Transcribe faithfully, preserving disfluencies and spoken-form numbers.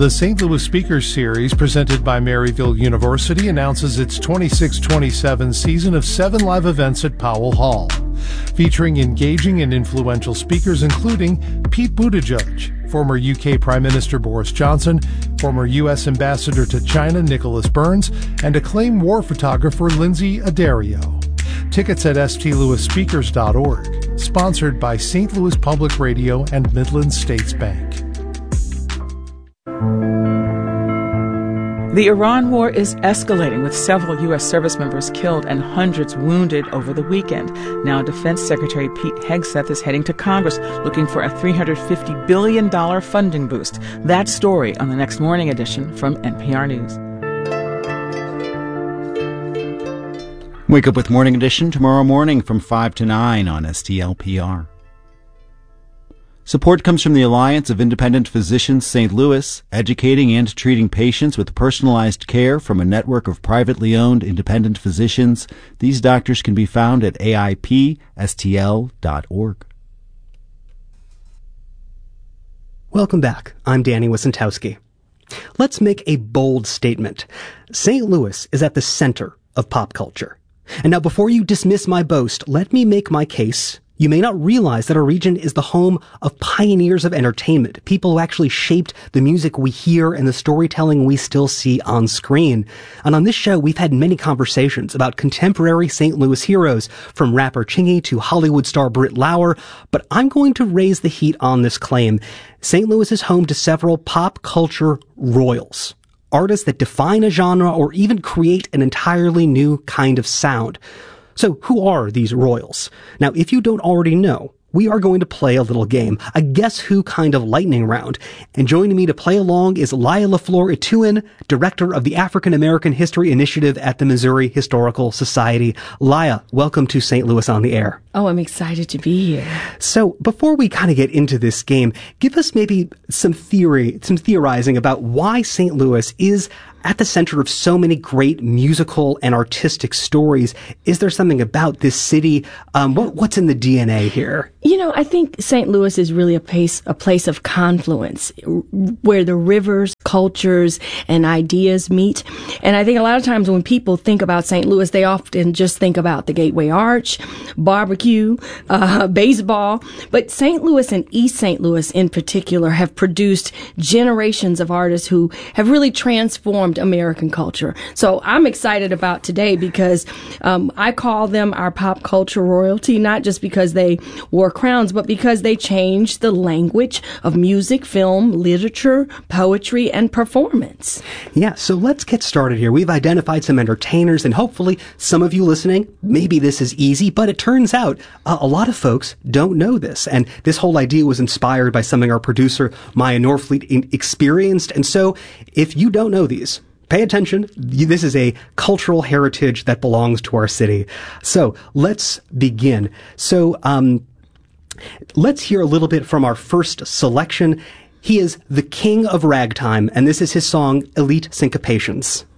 The Saint Louis Speakers Series, presented by Maryville University, announces its twenty-six twenty-seven season of seven live events at Powell Hall, featuring engaging and influential speakers including Pete Buttigieg, former U K Prime Minister Boris Johnson, former U S Ambassador to China Nicholas Burns, and acclaimed war photographer Lindsay Addario. Tickets at s t louis speakers dot org. Sponsored by Saint Louis Public Radio and Midland States Bank. The Iran war is escalating, with several U S service members killed and hundreds wounded over the weekend. Now, Defense Secretary Pete Hegseth is heading to Congress looking for a three hundred fifty billion dollars funding boost. That story on the next Morning Edition from N P R News. Wake up with Morning Edition tomorrow morning from five to nine on S T L P R. Support comes from the Alliance of Independent Physicians Saint Louis, educating and treating patients with personalized care from a network of privately owned independent physicians. These doctors can be found at A I P S T L dot org. Welcome back. I'm Danny Wicentowski. Let's make a bold statement. Saint Louis is at the center of pop culture. And now, before you dismiss my boast, let me make my case. You may not realize that our region is the home of pioneers of entertainment, people who actually shaped the music we hear and the storytelling we still see on screen. And on this show, we've had many conversations about contemporary Saint Louis heroes, from rapper Chingy to Hollywood star Britt Lauer. But I'm going to raise the heat on this claim. Saint Louis is home to several pop culture royals, artists that define a genre or even create an entirely new kind of sound. So who are these royals? Now, if you don't already know, we are going to play a little game, a Guess Who kind of lightning round. And joining me to play along is Laya LaFleur Ituin, director of the African American History Initiative at the Missouri Historical Society. Laya, welcome to Saint Louis on the Air. Oh, I'm excited to be here. So before we kind of get into this game, give us maybe some theory, some theorizing about why Saint Louis is at the center of so many great musical and artistic stories. Is there something about this city? Um, what, what's in the D N A here? You know, I think Saint Louis is really a place, a place of confluence where the rivers, cultures, and ideas meet. And I think a lot of times when people think about Saint Louis, they often just think about the Gateway Arch, barbecue, uh, baseball. But Saint Louis and East Saint Louis in particular have produced generations of artists who have really transformed American culture. So I'm excited about today because um, I call them our pop culture royalty, not just because they wore crowns, but because they changed the language of music, film, literature, poetry, and performance. Yeah, so let's get started here. We've identified some entertainers, and hopefully some of you listening, maybe this is easy, but it turns out uh, a lot of folks don't know this. And this whole idea was inspired by something our producer, Maya Norfleet, in- experienced. And so if you don't know these, pay attention. This is a cultural heritage that belongs to our city. So let's begin. So um, let's hear a little bit from our first selection. He is the king of ragtime, and this is his song, Elite Syncopations.